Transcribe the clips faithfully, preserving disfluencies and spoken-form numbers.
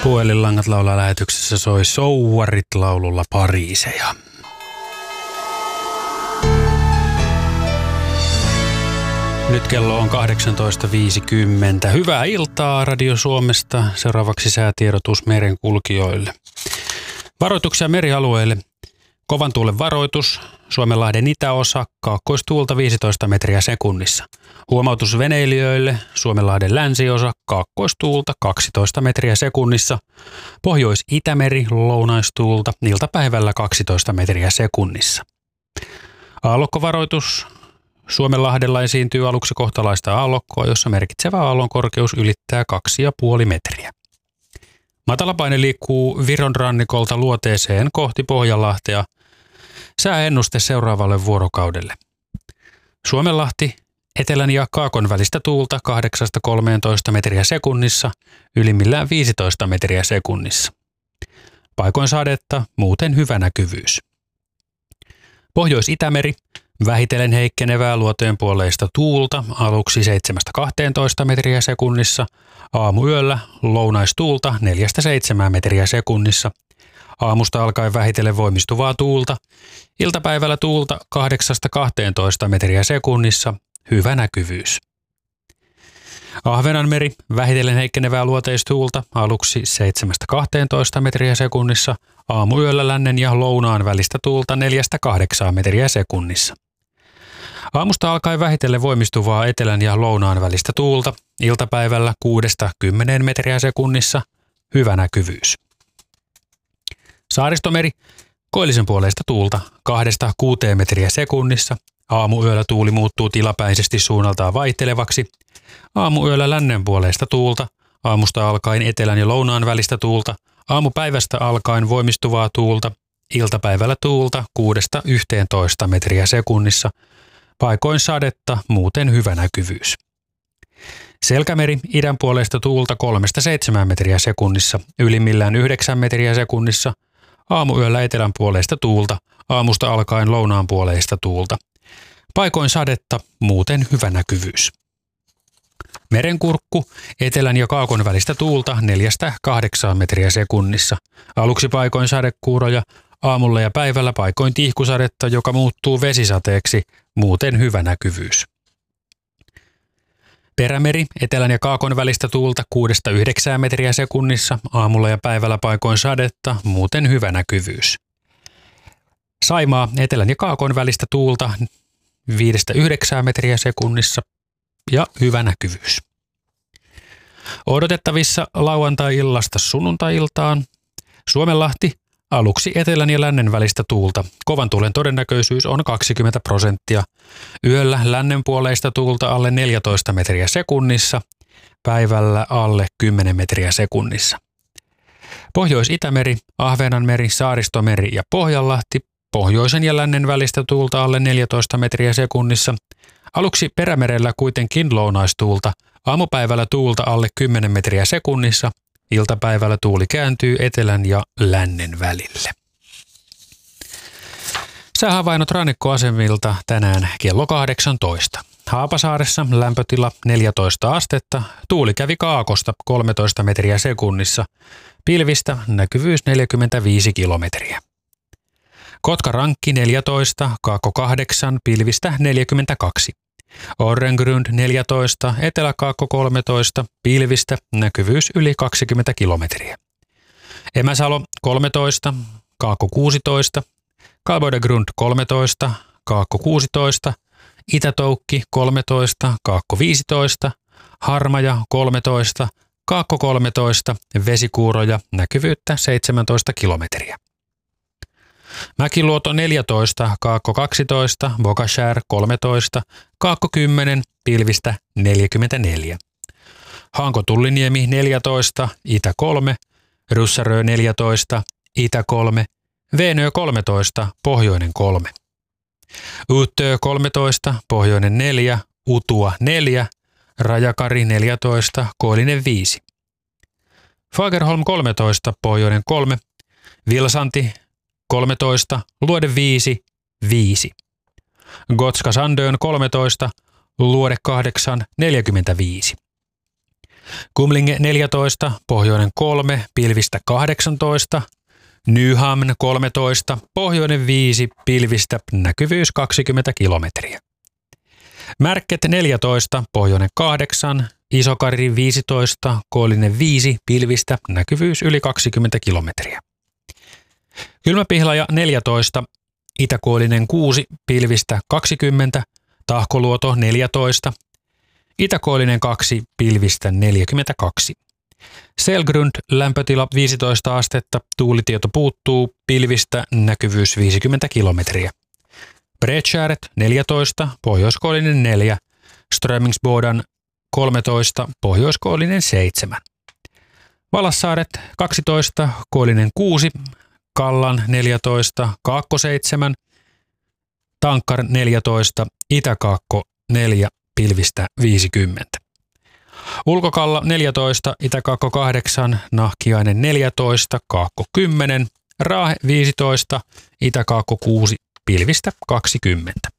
Puhelinlangat laulaa lähetyksessä soi Souvarit laululla Pariiseja. Nyt kello on kahdeksantoista viisikymmentä. Hyvää iltaa Radio Suomesta. Seuraavaksi säätiedotus merenkulkijoille. Varoituksia merialueille. Kovan tuulen varoitus. Suomenlahden itäosa, kaakkoistuulta viisitoista metriä sekunnissa. Huomautus veneilijöille. Suomenlahden länsiosa, kaakkoistuulta kaksitoista metriä sekunnissa. Pohjois-Itämeri, lounaistuulta, iltapäivällä kaksitoista metriä sekunnissa. Aallokkovaroitus. Suomenlahdella esiintyy aluksi kohtalaista aallokkoa, jossa merkitsevä aallon korkeus ylittää kaksi pilkku viisi metriä. Matalapaine liikkuu Viron rannikolta luoteeseen kohti Pohjanlahtea. Sääennuste seuraavalle vuorokaudelle. Suomenlahti, etelän ja kaakon välistä tuulta kahdeksasta kolmeentoista metriä sekunnissa, ylimmillään viisitoista metriä sekunnissa. Paikoin sadetta, muuten hyvä näkyvyys. Pohjois-Itämeri, vähitellen heikkenevää luoteen puoleista tuulta, aluksi seitsemästä kahteentoista metriä sekunnissa, aamuyöllä lounaistuulta neljästä seitsemään metriä sekunnissa. Aamusta alkaen vähitellen voimistuvaa tuulta, iltapäivällä tuulta kahdeksasta kahteentoista metriä sekunnissa, hyvä näkyvyys. Ahvenanmeri, vähitellen heikkenevää luoteistuulta, aluksi seitsemästä kahteentoista metriä sekunnissa, aamuyöllä lännen ja lounaan välistä tuulta neljästä kahdeksaan metriä sekunnissa. Aamusta alkaen vähitellen voimistuvaa etelän ja lounaan välistä tuulta, iltapäivällä kuudesta kymmeneen metriä sekunnissa, hyvä näkyvyys. Saaristomeri, koillisen puoleista tuulta kahdesta kuuteen metriä sekunnissa, aamuyöllä tuuli muuttuu tilapäisesti suunnaltaan vaihtelevaksi, aamuyöllä lännen puoleista tuulta, aamusta alkaen etelän ja lounaan välistä tuulta, aamupäivästä alkaen voimistuvaa tuulta, iltapäivällä tuulta kuudesta yhteentoista metriä sekunnissa, paikoin sadetta, muuten hyvä näkyvyys. Selkämeri, idän puoleista tuulta kolmesta seitsemään metriä sekunnissa, ylimmillään yhdeksän metriä sekunnissa, aamuyöllä etelän puoleista tuulta, aamusta alkaen lounaan puoleista tuulta. Paikoin sadetta, muuten hyvä näkyvyys. Merenkurkku, etelän ja kaakon välistä tuulta neljästä kahdeksaan metriä sekunnissa. Aluksi paikoin sadekuuroja, aamulla ja päivällä paikoin tihkusadetta, joka muuttuu vesisateeksi, muuten hyvä näkyvyys. Perämeri, etelän ja kaakon välistä tuulta kuudesta yhdeksään metriä sekunnissa, aamulla ja päivällä paikoin sadetta, muuten hyvä näkyvyys. Saimaa, etelän ja kaakon välistä tuulta viidestä yhdeksään metriä sekunnissa ja hyvä näkyvyys. Odotettavissa lauantai-illasta sunnuntai-iltaan. Suomenlahti, aluksi etelän ja lännen välistä tuulta. Kovan tuulen todennäköisyys on kaksikymmentä prosenttia. Yöllä lännen puoleista tuulta alle neljätoista metriä sekunnissa, päivällä alle kymmenen metriä sekunnissa. Pohjois-Itämeri, Ahvenanmeri, Saaristomeri ja Pohjanlahti, pohjoisen ja lännen välistä tuulta alle neljätoista metriä sekunnissa. Aluksi Perämerellä kuitenkin lounaistuulta, aamupäivällä tuulta alle kymmenen metriä sekunnissa, iltapäivällä tuuli kääntyy etelän ja lännen välille. Säähavainnot rannikkoasemilta tänään kello kahdeksantoista. Haapasaaressa lämpötila neljätoista astetta, tuuli kävi kaakosta kolmetoista metriä sekunnissa, pilvistä näkyvyys neljäkymmentäviisi kilometriä. Kotkarankki neljätoista, Kaakko kahdeksan, pilvistä neljäkymmentäkaksi. Orrengrund neljätoista, Etelä-Kaakko kolmetoista, pilvistä näkyvyys yli kaksikymmentä kilometriä. Emäsalo kolmetoista, Kaakko kuusitoista, Kalbodegrund kolmetoista, Kaakko kuusitoista, Itätoukki kolmetoista, Kaakko viisitoista, Harmaja kolmetoista, Kaakko kolmetoista, Vesikuuroja näkyvyyttä seitsemäntoista kilometriä. Mäkiluoto neljätoista, Kaakko kaksitoista, Bogashär kolmetoista, Kaakko kymmenen, pilvistä neljäkymmentäneljä. Hanko-Tulliniemi neljätoista, Itä kolme, Ryssärö neljätoista, Itä kolme, Veenö kolmetoista, Pohjoinen kolme. Uttö kolmetoista, Pohjoinen neljä, Utua neljä, Rajakari neljätoista, Koillinen viisi. Fagerholm kolmetoista, Pohjoinen kolme, Vilsanti kolmetoista, Luode viisi, viisi. Gotska Sandön kolmetoista, Luode kahdeksan, neljäkymmentäviisi. Kumlinge neljätoista, pohjoinen kolme, pilvistä kahdeksantoista. Nyhamn kolmetoista, pohjoinen viisi, pilvistä, näkyvyys kaksikymmentä kilometriä. Märket neljätoista, pohjoinen kahdeksan, Isokarri viisitoista, Koillinen viisi, pilvistä, näkyvyys yli kaksikymmentä kilometriä. Kylmäpihlaja neljätoista, Itä-Koillinen kuusi, pilvistä kaksikymmentä, Tahkoluoto neljätoista, Itä-Koillinen kaksi, pilvistä neljäkymmentäkaksi. Selgrund lämpötila viisitoista astetta, tuulitieto puuttuu, pilvistä, näkyvyys viisikymmentä kilometriä. Bredskäret neljätoista, Pohjois-Koillinen neljä, Strömingsbodan kolmetoista, Pohjois-Koillinen seitsemän. Valassaaret kaksitoista, Koillinen kuusi, Kallan neljätoista, Kaakko seitsemän, Tankkar neljätoista, Itä-Kaakko neljä, pilvistä viisikymmentä. Ulkokalla neljätoista, Itä-Kaakko kahdeksan, Nahkiainen neljätoista, Kaakko kymmenen, Raahe viisitoista, Itä-Kaakko kuusi, pilvistä kaksikymmentä.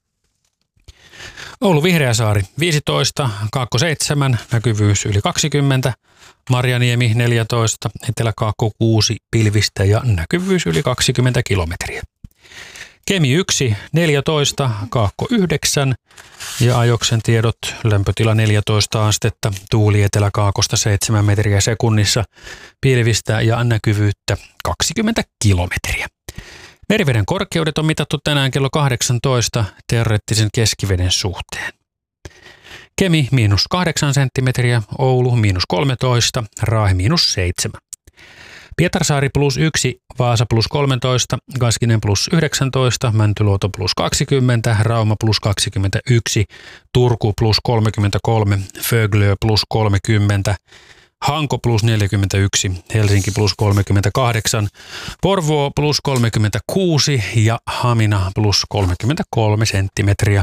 Oulu Vihreäsaari viisitoista, Kaakko seitsemän, näkyvyys yli kaksikymmentä, Marjaniemi neljätoista, Etelä-Kaakko kuusi, pilvistä ja näkyvyys yli kaksikymmentä kilometriä. Kemi yksi, neljätoista, Kaakko yhdeksän ja ajoksen tiedot, lämpötila neljätoista astetta, tuuli Etelä-Kaakosta seitsemän metriä sekunnissa, pilvistä ja näkyvyyttä kaksikymmentä kilometriä. Meriveden korkeudet on mitattu tänään kello kahdeksantoista teoreettisen keskiveden suhteen. Kemi miinus kahdeksan senttimetriä, Oulu miinus kolmetoista, Raahe miinus seitsemän. Pietarsaari plus yksi, Vaasa plus kolmetoista, Kaskinen plus yhdeksäntoista, Mäntyluoto plus kaksikymmentä, Rauma plus kaksikymmentäyksi, Turku plus kolmekymmentäkolme, Föglö plus kolmekymmentä, Hanko plus neljäkymmentäyksi, Helsinki plus kolmekymmentäkahdeksan, Porvoo plus kolmekymmentäkuusi ja Hamina plus kolmekymmentäkolme senttimetriä.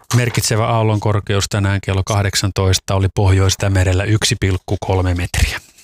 Merkitsevä aallon korkeus tänään kello kahdeksantoista oli Pohjois-Itämerellä yksi pilkku kolme metriä.